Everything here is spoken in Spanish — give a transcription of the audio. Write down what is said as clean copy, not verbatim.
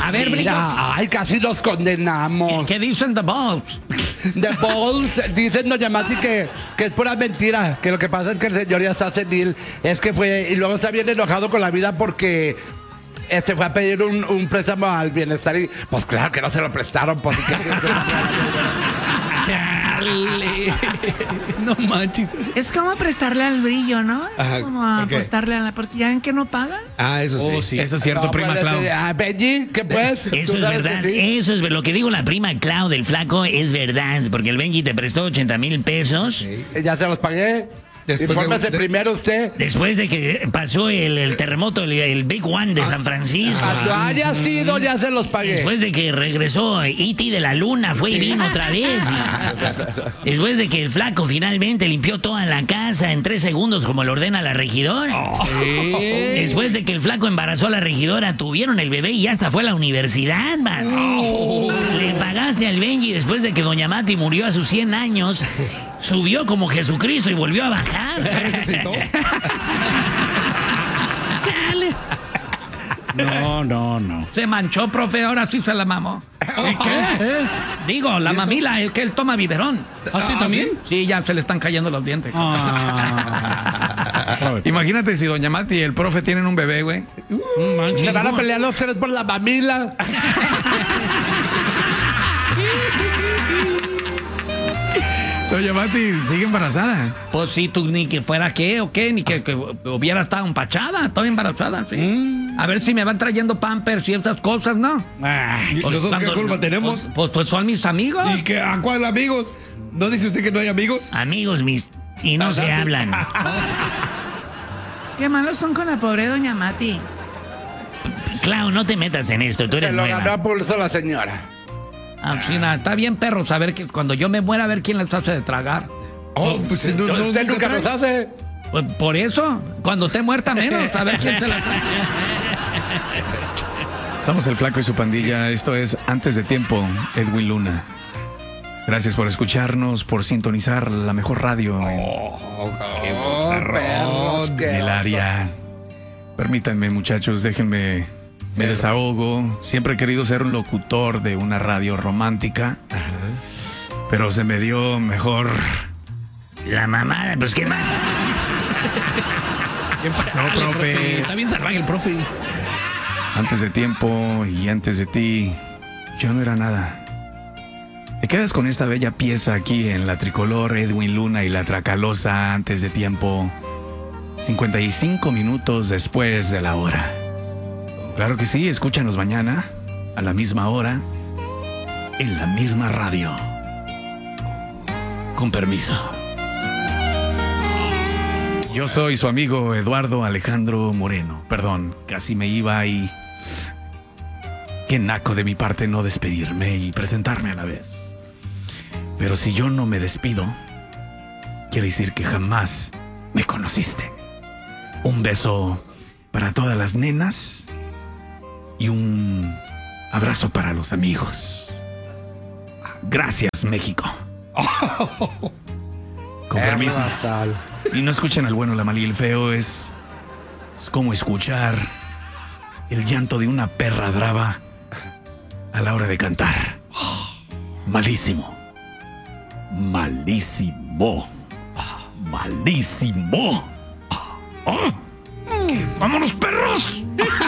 A ver, Mira, ay, casi los condenamos. ¿Qué dicen The Balls? The Balls dicen doña Mati que es pura mentira, que lo que pasa es que el señor ya está senil, es que fue, y luego está bien enojado con la vida porque fue a pedir un préstamo al bienestar y pues claro que no se lo prestaron, pues Chale. No manches. Es como prestarle al brillo, ¿no? Ajá, Es como ¿por qué? prestarle a la... Porque ya ven que no paga. Ah, eso sí. Oh, sí. Eso es cierto, No, prima pues, Clau. Benji, ¿qué pues? Eso ¿Tú es sabes verdad, que sí? eso es lo que digo la prima Clau del flaco es verdad, porque el Benji te prestó 80,000 pesos Ya se los pagué. Después Infórmese de- primero usted. después de que pasó el terremoto, el Big One de San Francisco. Cuando haya sido, ya se los pagué. Después de que regresó E.T. de la luna, fue y vino otra vez. Después de que el flaco finalmente limpió toda la casa en 3 segundos como lo ordena la regidora. Después de que el flaco embarazó a la regidora, tuvieron el bebé y ya hasta fue a la universidad, man. Le pagaste al Benji después de que doña Mati murió a sus 100 años. Subió como Jesucristo y volvió a bajar. Resucitó. No. Se manchó, profe, ahora sí se la mamó. ¿Qué? Digo, la mamila es que él toma biberón. ¿Ah, sí, también? Sí, ya se le están cayendo los dientes. Imagínate si doña Mati y el profe tienen un bebé, güey. Se van a pelear los tres por la mamila. Doña Mati sigue embarazada. Pues sí, tú ni que fuera qué o qué, ni que hubiera estado empachada, toda embarazada, sí. A ver si me van trayendo pampers y estas cosas, ¿no? ¿Y nosotros qué culpa tenemos? Pues son mis amigos. ¿Y qué, a cuál amigos? ¿No dice usted que no hay amigos? Amigos mis, y no se hablan. Qué malos son con la pobre doña Mati. Clau, no te metas en esto, tú Se eres lo ganó nueva. a pulso la señora. Ah, sí, nada, está bien, perro, saber que cuando yo me muera, a ver quién les hace de tragar. Oh, pues si no, Usted nunca trae. nos hace. Pues por eso, cuando esté muerta menos, a ver quién se la trae. Somos el Flaco y su pandilla. Esto es Antes de Tiempo, Edwin Luna. Gracias por escucharnos, por sintonizar la mejor radio Qué Perros, en qué el área. Permítanme, muchachos, déjenme, me desahogo. Siempre he querido ser un locutor de una radio romántica, pero se me dio mejor. La mamada, pues qué más. ¿Qué pasó, Dale, profe? Está bien salvaje el profe. Antes de tiempo y antes de ti, yo no era nada. Te quedas con esta bella pieza aquí en la tricolor Edwin Luna y la Tracalosa Antes de Tiempo, 55 minutos después de la hora. Claro que sí, escúchanos mañana, a la misma hora, en la misma radio. Con permiso. Yo soy su amigo Eduardo Alejandro Moreno. Perdón, casi me iba y... Qué naco de mi parte no despedirme y presentarme a la vez. Pero si yo no me despido, quiere decir que jamás me conociste. Un beso para todas las nenas y un abrazo para los amigos. Gracias, México. Con permiso. Y no escuchen al bueno, la mal y el feo. Es como escuchar el llanto de una perra brava a la hora de cantar. Malísimo. Malísimo. Malísimo. ¡Vámonos, perros!